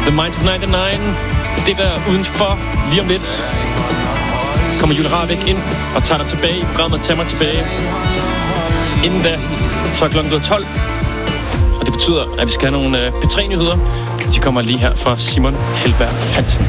The Mind of 99. Det der udenfor lige om lidt kommer Julie Rahbek ind og tager dig tilbage i programmet Tag mig tilbage. Inden da, så er klokken 12. Og det betyder, at vi skal have nogle P3-nyheder. De kommer lige her fra Simon Helberg Hansen.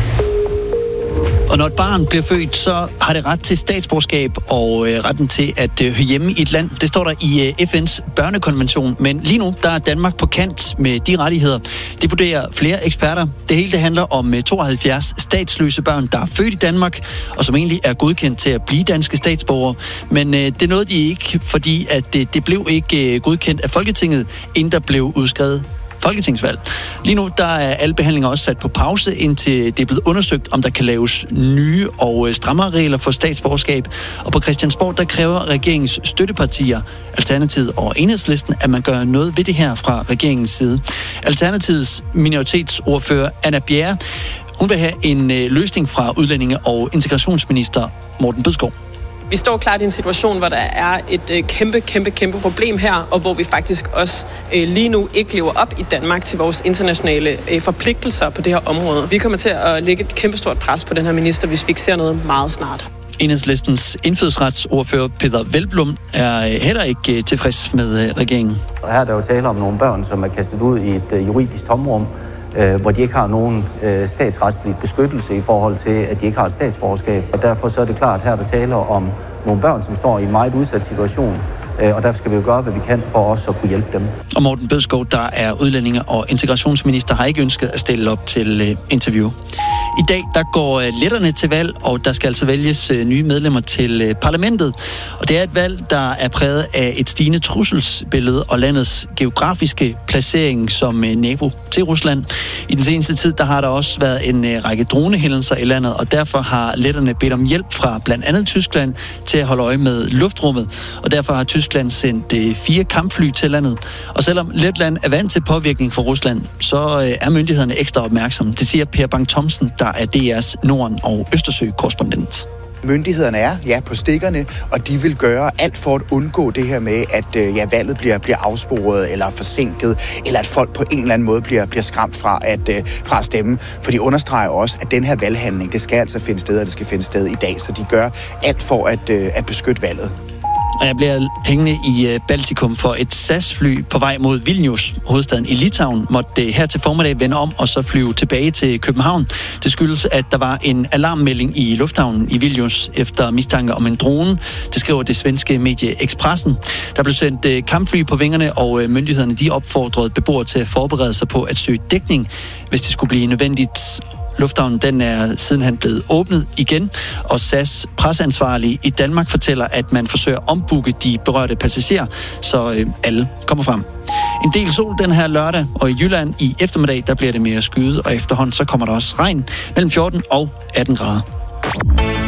Og når et barn bliver født, så har det ret til statsborgerskab og retten til at høre hjemme i et land. Det står der i FN's børnekonvention. Men lige nu, der er Danmark på kant med de rettigheder. Det vurderer flere eksperter. Det hele det handler om 72 statsløse børn, der er født i Danmark, og som egentlig er godkendt til at blive danske statsborgere. Men det nåede de ikke, fordi at det blev ikke godkendt af Folketinget, inden der blev udskrevet folketingsvalg. Lige nu der er alle behandlinger også sat på pause, indtil det er blevet undersøgt, om der kan laves nye og strammere regler for statsborgerskab. Og på Christiansborg, der kræver regeringens støttepartier, Alternativet og Enhedslisten, at man gør noget ved det her fra regeringens side. Alternativets minoritetsordfører Anna Bjerre, hun vil have en løsning fra udlændinge- og integrationsminister Morten Bødskov. Vi står klart i en situation, hvor der er et kæmpe problem her, og hvor vi faktisk også lige nu ikke lever op i Danmark til vores internationale forpligtelser på det her område. Vi kommer til at lægge et kæmpestort pres på den her minister, hvis vi ikke ser noget meget snart. Enhedslistens indfødsretsordfører Peder Hvelplund er heller ikke tilfreds med regeringen. Og her er der jo tale om nogle børn, som er kastet ud i et juridisk tomrum, hvor de ikke har nogen statsretslig beskyttelse i forhold til, at de ikke har et statsborgerskab. Og derfor så er det klart, her der taler om nogle børn, som står i en meget udsat situation, og derfor skal vi jo gøre, hvad vi kan for også at kunne hjælpe dem. Og Morten Bødskov, der er udlændinge- og integrationsminister, har ikke ønsket at stille op til interview. I dag der går letterne til valg, og der skal altså vælges nye medlemmer til parlamentet. Og det er et valg, der er præget af et stigende trusselsbillede og landets geografiske placering som nabo til Rusland. I den seneste tid der har der også været en række dronehændelser i landet, og derfor har letterne bedt om hjælp fra blandt andet Tyskland til at holde øje med luftrummet. Og derfor har Tyskland sendt 4 kampfly til landet. Og selvom Letland er vant til påvirkning fra Rusland, så er myndighederne ekstra opmærksomme. Det siger Per Bang-Thomsen, der er DR's Norden- og Østersø-korrespondent. Myndighederne er på stikkerne, og de vil gøre alt for at undgå det her med, at valget bliver afsporet eller forsinket, eller at folk på en eller anden måde bliver skræmt fra at stemme. For de understreger også, at den her valghandling, det skal altså finde sted, og det skal finde sted i dag, så de gør alt for at beskytte valget. Og jeg bliver hængende i Baltikum, for et SAS-fly på vej mod Vilnius, hovedstaden i Litauen, måtte her til formiddag vende om og så flyve tilbage til København. Det skyldes, at der var en alarmmelding i lufthavnen i Vilnius efter mistanke om en drone. Det skriver det svenske medie Expressen. Der blev sendt kampfly på vingerne, og myndighederne de opfordrede beboere til at forberede sig på at søge dækning, hvis det skulle blive nødvendigt. Lufthavnen den er sidenhen blevet åbnet igen, og SAS presseansvarlige i Danmark fortæller, at man forsøger at ombooke de berørte passagerer, så alle kommer frem. En del sol den her lørdag, og i Jylland i eftermiddag, der bliver det mere skyet, og efterhånden så kommer der også regn mellem 14 og 18 grader.